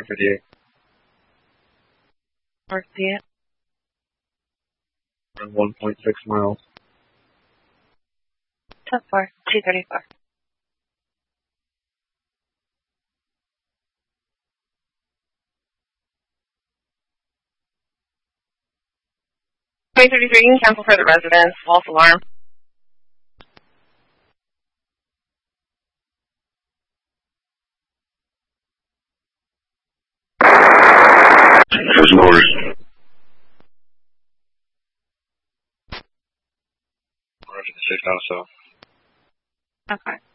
458. 458. Run 1.6 miles. 10-4, 234. You can cancel for the residence. False alarm. First orders. Roger the 6 out of so. Okay.